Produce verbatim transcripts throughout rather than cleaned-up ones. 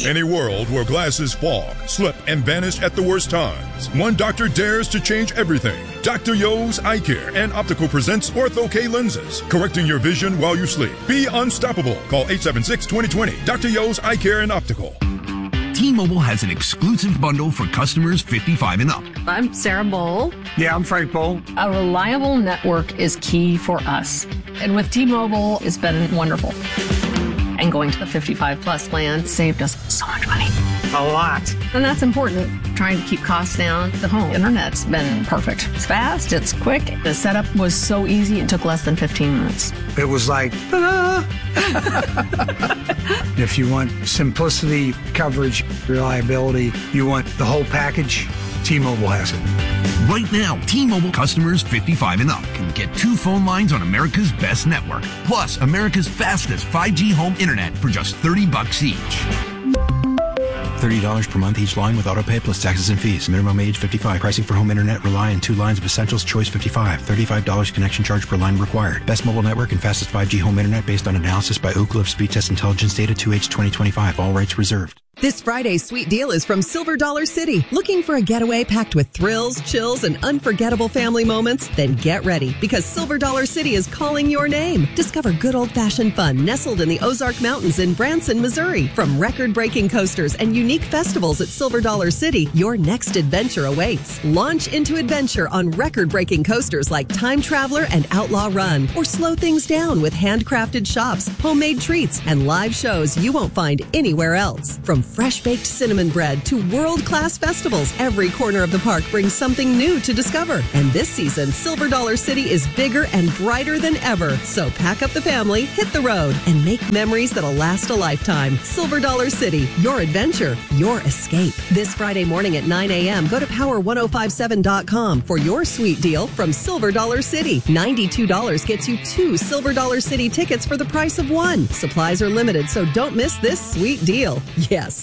Any world where glasses fog, slip, and vanish at the worst times. One doctor dares to change everything. Doctor Yo's Eye Care and Optical presents Ortho-K lenses, correcting your vision while you sleep. Be unstoppable. Call eight seven six, two zero two zero. Doctor Yo's Eye Care and Optical. T-Mobile has an exclusive bundle for customers fifty-five and up. I'm Sarah Bowl. Yeah, I'm Frank Bowl. A reliable network is key for us. And with T-Mobile, it's been wonderful. And going to the fifty-five plus plan saved us so much money. A lot. And that's important. Trying to keep costs down. The home internet's been perfect. It's fast, it's quick. The setup was so easy, it took less than fifteen minutes. It was like, ah. If you want simplicity, coverage, reliability, you want the whole package, T-Mobile has it. Right now, T-Mobile customers fifty-five and up can get two phone lines on America's best network, plus America's fastest five G home internet for just thirty bucks each. thirty dollars per month each line with autopay plus taxes and fees. Minimum age fifty-five. Pricing for home internet rely on two lines of Essentials Choice fifty-five. thirty-five dollars connection charge per line required. Best mobile network and fastest five G home internet based on analysis by Ookla of Speed Test Intelligence data two H twenty twenty-five. All rights reserved. This Friday's sweet deal is from Silver Dollar City. Looking for a getaway packed with thrills, chills, and unforgettable family moments? Then get ready, because Silver Dollar City is calling your name. Discover good old-fashioned fun nestled in the Ozark Mountains in Branson, Missouri. From record-breaking coasters and unique festivals at Silver Dollar City, your next adventure awaits. Launch into adventure on record-breaking coasters like Time Traveler and Outlaw Run, or slow things down with handcrafted shops, homemade treats, and live shows you won't find anywhere else. From fresh-baked cinnamon bread to world-class festivals, every corner of the park brings something new to discover. And this season, Silver Dollar City is bigger and brighter than ever. So pack up the family, hit the road, and make memories that'll last a lifetime. Silver Dollar City, your adventure, your escape. This Friday morning at nine a.m., go to power ten fifty-seven dot com for your sweet deal from Silver Dollar City. ninety-two dollars gets you two Silver Dollar City tickets for the price of one. Supplies are limited, so don't miss this sweet deal. Yes.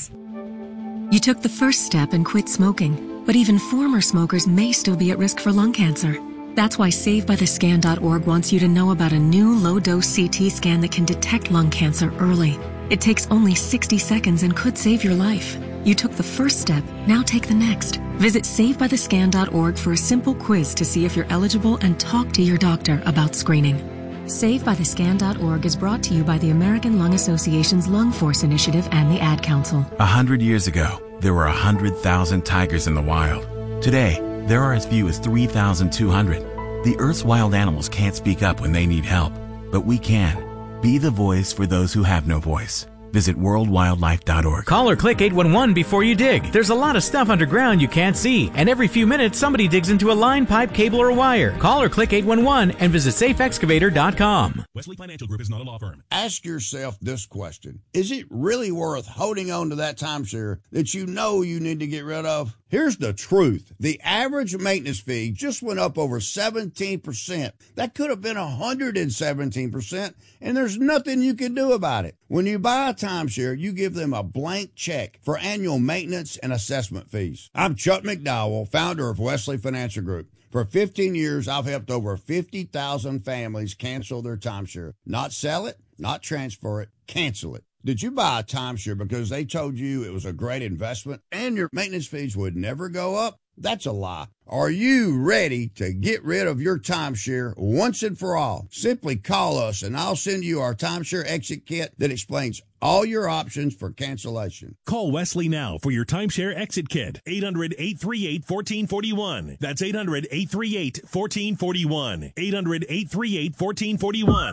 You took the first step and quit smoking, but even former smokers may still be at risk for lung cancer. That's why Save By The Scan dot org wants you to know about a new low-dose C T scan that can detect lung cancer early. It takes only sixty seconds and could save your life. You took the first step, now take the next. Visit Save By The Scan dot org for a simple quiz to see if you're eligible and talk to your doctor about screening. Save By The Scan dot org is brought to you by the American Lung Association's Lung Force Initiative and the Ad Council. A hundred years ago, there were a hundred thousand tigers in the wild. Today, there are as few as three thousand two hundred. The Earth's wild animals can't speak up when they need help, but we can. Be the voice for those who have no voice. Visit world wildlife dot org. Call or click eight one one before you dig. There's a lot of stuff underground you can't see, and every few minutes somebody digs into a line, pipe, cable, or wire. Call or click eight one one and visit safe excavator dot com. Wesley Financial Group is not a law firm. Ask yourself this question. Is it really worth holding on to that timeshare that you know you need to get rid of? Here's the truth. The average maintenance fee just went up over seventeen percent. That could have been one hundred seventeen percent, and there's nothing you can do about it. When you buy a timeshare, you give them a blank check for annual maintenance and assessment fees. I'm Chuck McDowell, founder of Wesley Financial Group. For fifteen years, I've helped over fifty thousand families cancel their timeshare. Not sell it, not transfer it, cancel it. Did you buy a timeshare because they told you it was a great investment and your maintenance fees would never go up? That's a lie. Are you ready to get rid of your timeshare once and for all? Simply call us and I'll send you our timeshare exit kit that explains all your options for cancellation. Call Wesley now for your timeshare exit kit. eight hundred, eight three eight, one four four one. That's eight hundred, eight three eight, one four four one. eight hundred, eight three eight, one four four one.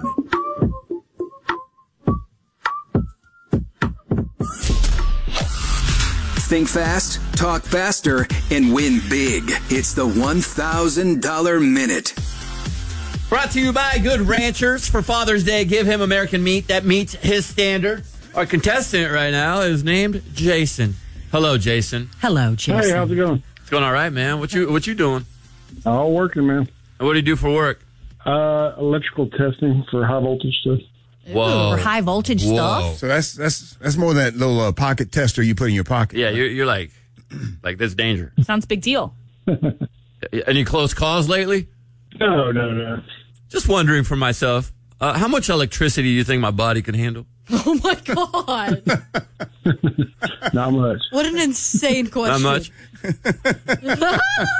Think fast, talk faster, and win big. It's the one thousand dollars Minute. Brought to you by Good Ranchers. For Father's Day, give him American meat that meets his standards. Our contestant right now is named Jason. Hello, Jason. Hello, Jason. Hey, how's it going? It's going all right, man. What you what you doing? All working, man. And what do you do for work? Uh, electrical testing for high voltage stuff. Whoa. For high voltage Whoa. stuff? So that's that's that's more than that little uh, pocket tester you put in your pocket. Yeah, you're, you're like, like that's danger. Sounds big deal. Any close calls lately? No, no, no. Just wondering for myself, uh, how much electricity do you think my body can handle? Oh, my God. Not much. What an insane question. Not much.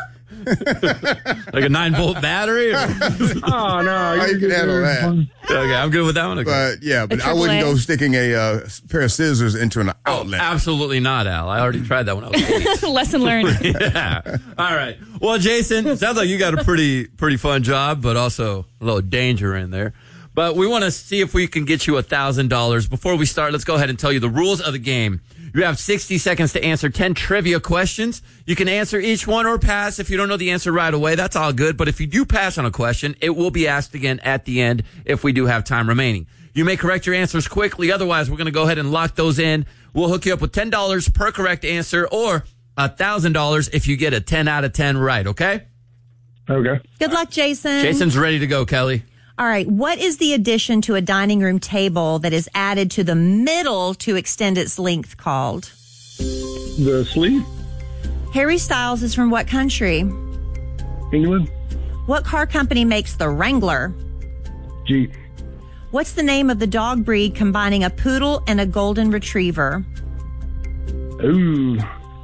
Like a nine volt battery? Or? Oh, no. Oh, you can handle that. Okay, I'm good with that one. Okay. But yeah, but A I wouldn't triple A? go sticking a uh, pair of scissors into an outlet. Absolutely not, Al. I already tried that when I was eight. Lesson learned. Yeah. All right. Well, Jason, sounds like you got a pretty pretty fun job, but also a little danger in there. But we want to see if we can get you one thousand dollars. Before we start, let's go ahead and tell you the rules of the game. You have sixty seconds to answer ten trivia questions. You can answer each one or pass. If you don't know the answer right away, that's all good. But if you do pass on a question, it will be asked again at the end if we do have time remaining. You may correct your answers quickly. Otherwise, we're going to go ahead and lock those in. We'll hook you up with ten dollars per correct answer or one thousand dollars if you get a ten out of ten right, okay? Okay. Good luck, Jason. Jason's ready to go, Kelly. All right. What is the addition to a dining room table that is added to the middle to extend its length called? The sleeve? Harry Styles is from what country? England? What car company makes the Wrangler? Jeep. What's the name of the dog breed combining a poodle and a golden retriever? Ooh.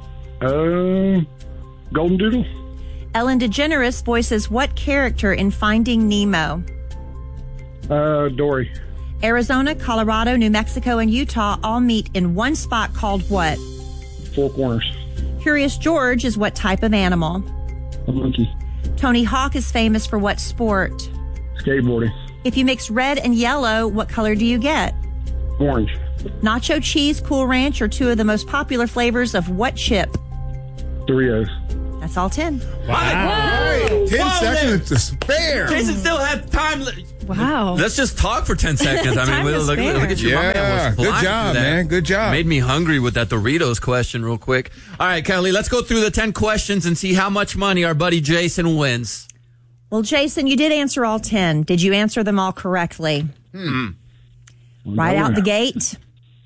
Uh, Golden Doodle? Ellen DeGeneres voices what character in Finding Nemo? Uh, Dory. Arizona, Colorado, New Mexico, and Utah all meet in one spot called what? Four Corners. Curious George is what type of animal? A monkey. Tony Hawk is famous for what sport? Skateboarding. If you mix red and yellow, what color do you get? Orange. Nacho cheese, Cool Ranch are two of the most popular flavors of what chip? Doritos. That's all ten. Wow. Ten Whoa seconds to spare. Jason still had time. Li- Wow. Let's just talk for ten seconds. I Time mean, to look, spare. look at you. My man Yeah. was Good flying job, through that. man. Good job. Made me hungry with that Doritos question real quick. All right, Kelly, let's go through the ten questions and see how much money our buddy Jason wins. Well, Jason, you did answer all ten. Did you answer them all correctly? Hmm. Right out the gate?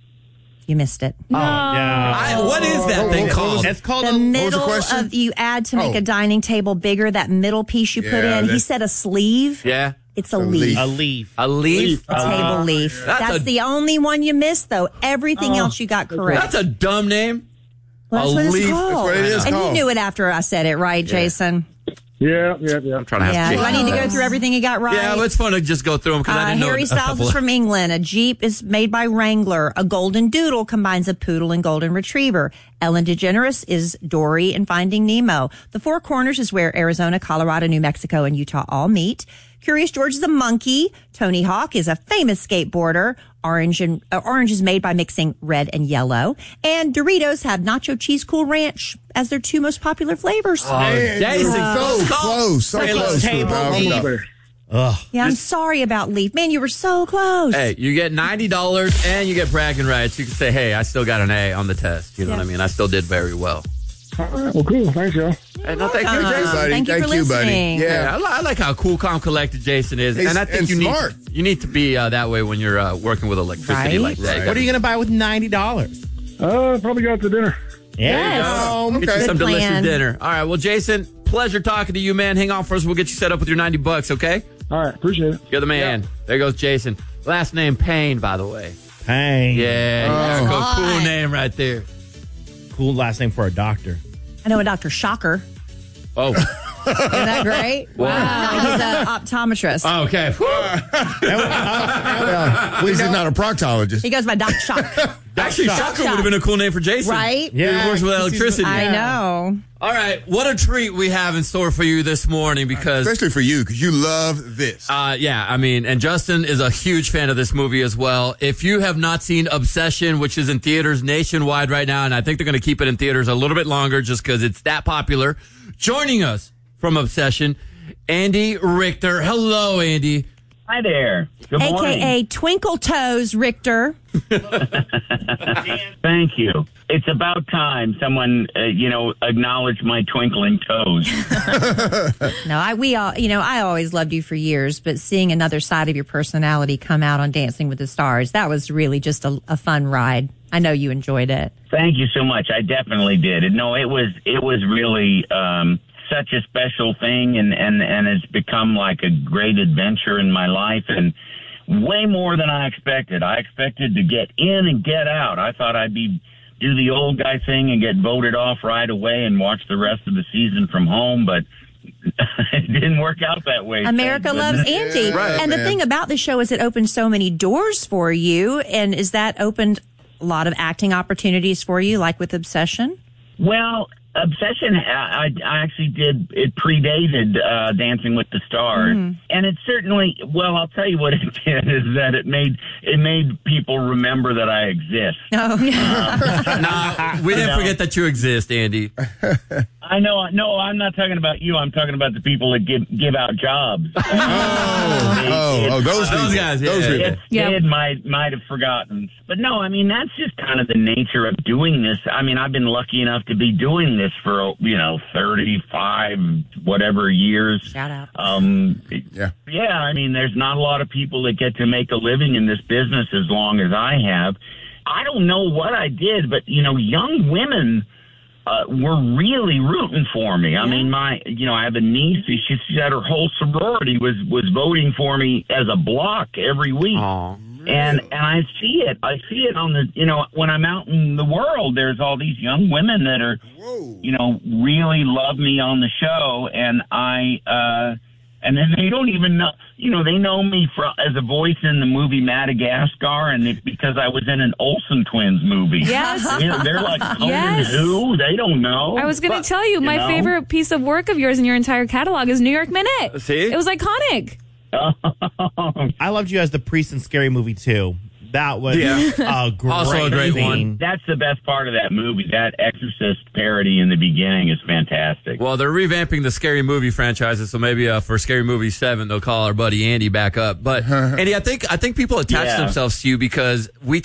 You missed it. Oh, yeah. I, what is that thing called? It's called The a, middle question? of you add to make Oh. a dining table bigger, that middle piece you put Yeah, in. He that's- said a sleeve. Yeah. It's a, A leaf. leaf. a leaf. A leaf? A table leaf. That's That's, a- the only one you missed, though. Everything else you got correct. That's a dumb name. Well, that's a what it's leaf. called. That's what it is and called. you knew it after I said it, right, Jason? Yeah, yeah, yeah. I'm trying to have Yeah. Do I Jason. need to go through everything you got right? Yeah, well, it's fun to just go through them because I Uh, didn't know Harry a Styles couple is of- from England. A Jeep is made by Wrangler. A golden doodle combines a poodle and golden retriever. Ellen DeGeneres is Dory in Finding Nemo. The Four Corners is where Arizona, Colorado, New Mexico, and Utah all meet. Curious George is a monkey. Tony Hawk is a famous skateboarder. Orange and uh, orange is made by mixing red and yellow. And Doritos have nacho cheese Cool Ranch as their two most popular flavors. Oh, Jason, so close, so Hey, close. to table a thousand leaf. dollars. Ugh. Yeah, I'm sorry about Leaf. Man, you were so close. Hey, you get ninety dollars and you get bragging rights. You can say, hey, I still got an A on the test. You know Yeah. what I mean? I still did very well. All right, well, cool. Thanks, y'all. Hey, no, thank you, welcome. Jason. buddy. Thank you Thank for you, buddy. listening. Yeah. Yeah, I, li- I like how cool, calm, collected Jason is, He's- and I think and you smart. need you need to be uh, that way when you're uh, working with electricity Right. like that. Right. What are you going to buy with ninety dollars? Uh, probably got to dinner. Yes. Oh, Get you okay. some Good delicious plan. dinner. All right, well, Jason, pleasure talking to you, man. Hang on for us. We'll get you set up with your ninety bucks. Okay? All right, appreciate it. You're the man. There goes Jason. Last name Payne, by the way. Hey. Yeah, Oh. yeah, cool, cool name right there. Cool last name for a doctor. I know a Doctor Shocker. Oh, Isn't that great? Wow. No, he's an optometrist. okay. Well, at least he's not a proctologist. He goes by Doc Shock. Actually, Shocker would have been a cool name for Jason. Right? Yeah. He works with electricity. I know. All right, what a treat we have in store for you this morning because, Especially for you, because you love this. uh, yeah, I mean, and Justin is a huge fan of this movie as well. If you have not seen Obsession, which is in theaters nationwide right now, and I think they're going to keep it in theaters a little bit longer just because it's that popular, joining us from Obsession, Andy Richter. Hello, Andy. Hi there. Good A morning. K A Twinkle Toes Richter. Thank you. It's about time someone, uh, you know, acknowledged my twinkling toes. No, I we all you know I always loved you for years, but seeing another side of your personality come out on Dancing with the Stars, that was really just a, a fun ride. I know you enjoyed it. Thank you so much. I definitely did. And no, it was it was really um, such a special thing, and, and, and it's become like a great adventure in my life, and way more than I expected. I expected to get in and get out. I thought I'd be do the old guy thing and get voted off right away and watch the rest of the season from home, but it didn't work out that way. America Loves Andy. Yeah, right, and the man. thing about the show is it opened so many doors for you. And is that opened a lot of acting opportunities for you, like with Obsession? Well, Obsession, I, I actually did, it predated uh, Dancing with the Stars. Mm-hmm. And it certainly, well, I'll tell you what it did is that it made it made people remember that I exist. Oh, Um, Nah, we didn't You know. forget that you exist, Andy. I know, no, I'm not talking about you. I'm talking about the people that give give out jobs. Oh, oh, oh, those people. guys, yeah. Those people. It's, Yeah. Sid might might have forgotten, but no, I mean that's just kind of the nature of doing this. I mean, I've been lucky enough to be doing this for you know thirty-five whatever years. Shout out. Um, Yeah. yeah, I mean, there's not a lot of people that get to make a living in this business as long as I have. I don't know what I did, but you know, young women. Uh, were really rooting for me. I mean, my, you know, I have a niece. She, she said her whole sorority was, was voting for me as a block every week. Aw. And, and I see it. I see it on the, you know, when I'm out in the world, there's all these young women that are, you know, really love me on the show. And I, uh, and then they don't even know, you know, they know me for, as a voice in the movie Madagascar, and it, because I was in an Olsen Twins movie. Yes. You know, they're like, Conan Yes. who? They don't know. I was going to tell you, my know? favorite piece of work of yours in your entire catalog is New York Minute. See? It was iconic. I loved you as the priest in Scary Movie two. That was Yeah. a great Also a great scene. one. That's the best part of that movie. That Exorcist parody in the beginning is fantastic. Well, they're revamping the Scary Movie franchises, so maybe uh, for Scary Movie seven, they'll call our buddy Andy back up. But Andy, I think I think people attach Yeah. themselves to you because we